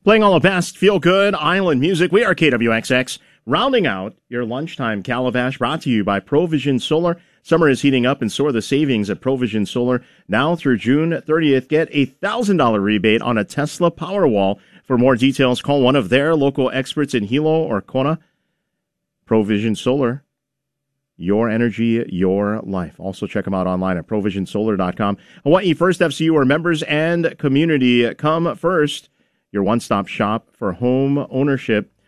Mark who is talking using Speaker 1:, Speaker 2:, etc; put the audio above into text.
Speaker 1: Playing all the best feel-good island music. We are KWXX, rounding out your lunchtime calabash, brought to you by Provision Solar. Summer is heating up, and so are the savings at Provision Solar. Now through June 30th, get a $1,000 rebate on a Tesla Powerwall. For more details, call one of their local experts in Hilo or Kona. Provision Solar, your energy, your life. Also check them out online at provisionsolar.com. Hawaii First FCU, where members and community come first. Your one-stop shop for home ownership.